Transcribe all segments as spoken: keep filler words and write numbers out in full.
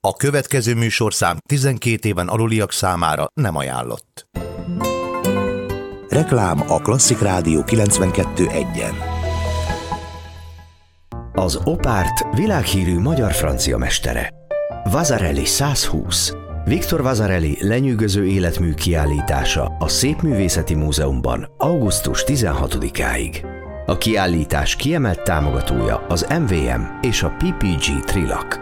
A következő műsorszám tizenkét éven aluliak számára nem ajánlott. Reklám a Klasszik Rádió kilencvenkettő egyen. Az Opárt világhírű magyar-francia mestere. Vasarely száz húsz. Viktor Vasarely lenyűgöző életmű kiállítása a Szépművészeti Múzeumban augusztus tizenhatodikáig. A kiállítás kiemelt támogatója az em vé em és a pé pé gé Trilak.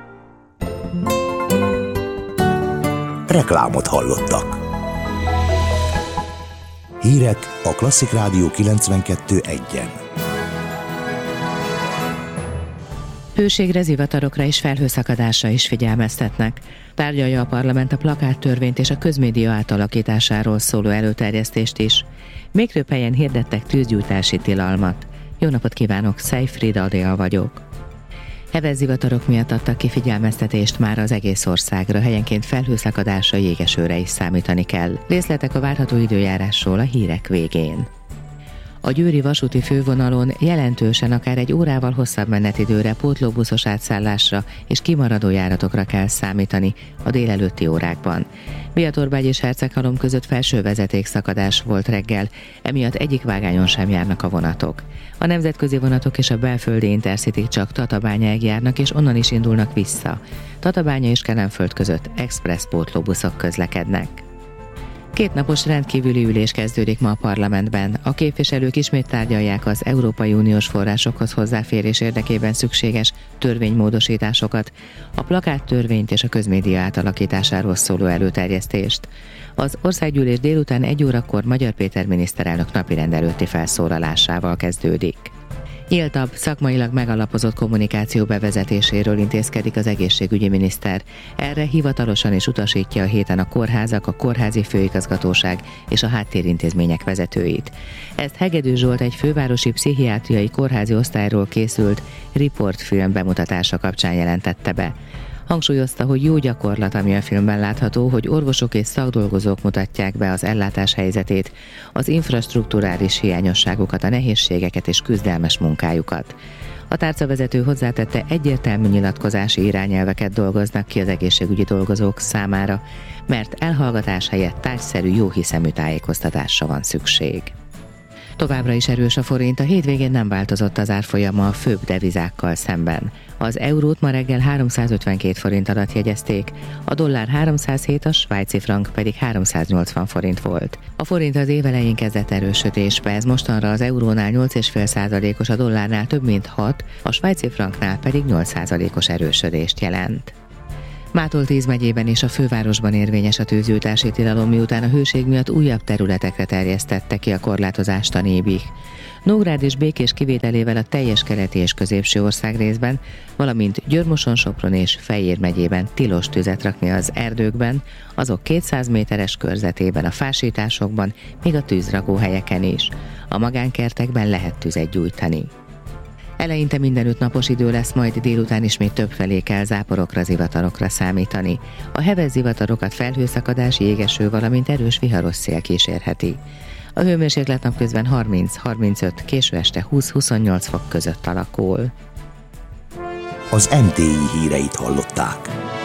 Reklámot hallottak. Hírek a Klasszik Rádió kilencvenkettő egyen. Hőségre, zivatarokra és felhőszakadásra is figyelmeztetnek. Tárgyalja a parlament a plakáttörvényt és a közmédia átalakításáról szóló előterjesztést is. Még több helyen hirdettek tűzgyújtási tilalmat. Jó napot kívánok, Szejfried Adél vagyok. Heves zivatarok miatt adtak ki figyelmeztetést már az egész országra, helyenként felhőszakadásra, jégesőre is számítani kell. Részletek a várható időjárásról a hírek végén. A győri vasúti fővonalon jelentősen akár egy órával hosszabb menetidőre, pótlóbuszos átszállásra és kimaradó járatokra kell számítani a délelőtti órákban. Biatorbágy és Herceghalom között felső vezetékszakadás volt reggel, emiatt egyik vágányon sem járnak a vonatok. A nemzetközi vonatok és a belföldi Intercity csak Tatabányáig járnak, és onnan is indulnak vissza. Tatabánya és Kelenföld között express pótlóbuszok közlekednek. Kétnapos rendkívüli ülés kezdődik ma a parlamentben. A képviselők ismét tárgyalják az Európai Uniós forrásokhoz hozzáférés érdekében szükséges törvénymódosításokat, a plakáttörvényt és a közmédia átalakításáról szóló előterjesztést. Az országgyűlés délután egy órakor Magyar Péter miniszterelnök napirend előtti felszólalásával kezdődik. Nyíltabb, szakmailag megalapozott kommunikáció bevezetéséről intézkedik az egészségügyi miniszter. Erre hivatalosan is utasítja a héten a kórházak, a kórházi főigazgatóság és a háttérintézmények vezetőit. Ezt Hegedű Zsolt egy fővárosi pszichiátriai kórházi osztályról készült riportfilm bemutatása kapcsán jelentette be. Hangsúlyozta, hogy jó gyakorlat, ami a filmben látható, hogy orvosok és szakdolgozók mutatják be az ellátás helyzetét, az infrastrukturális hiányosságokat, a nehézségeket és küzdelmes munkájukat. A tárcavezető hozzátette, egyértelmű nyilatkozási irányelveket dolgoznak ki az egészségügyi dolgozók számára, mert elhallgatás helyett tárgyszerű, jóhiszemű tájékoztatásra van szükség. Továbbra is erős a forint, a hétvégén nem változott az árfolyama a főbb devizákkal szemben. Az eurót ma reggel háromszázötvenkét forint alatt jegyezték, a dollár háromszázhét, a svájci frank pedig háromszáznyolcvan forint volt. A forint az év elején kezdett erősödésbe, ez mostanra az eurónál nyolc egész öt százalékos, a dollárnál több mint hat, a svájci franknál pedig nyolc százalékos erősödést jelent. Mától tíz megyében és a fővárosban érvényes a tűzgyújtási tilalom, miután a hőség miatt újabb területekre terjesztette ki a korlátozást a Nébih. Nógrád és Békés kivételével a teljes keleti és középső országrészben, valamint Győr-Moson-Sopron és Fejér megyében tilos tüzet rakni az erdőkben, azok kétszáz méteres körzetében, a fásításokban, még a tűzrakóhelyeken is. A magánkertekben lehet tüzet gyújtani. Eleinte mindenütt napos idő lesz, majd délután ismét többfelé kell záporokra, zivatarokra számítani. A heves zivatarokat felhőszakadás, jégeső, valamint erős viharos szél kísérheti. A hőmérséklet napközben harminc-harmincöt, késő este húsz-huszonnyolc fok között alakul. Az em té i híreit hallották.